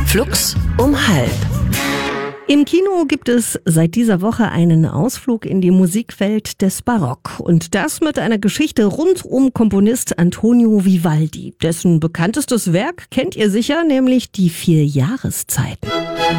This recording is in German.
Flux um halb. Im Kino gibt es seit dieser Woche einen Ausflug in die Musikwelt des Barock. Und das mit einer Geschichte rund um Komponist Antonio Vivaldi. Dessen bekanntestes Werk kennt ihr sicher, nämlich die 4 Jahreszeiten.